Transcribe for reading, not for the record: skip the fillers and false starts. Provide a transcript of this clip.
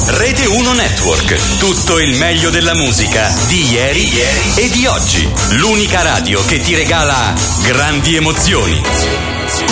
Rete 1 Network. Tutto il meglio della musica di ieri e di oggi. L'unica radio che ti regala grandi emozioni.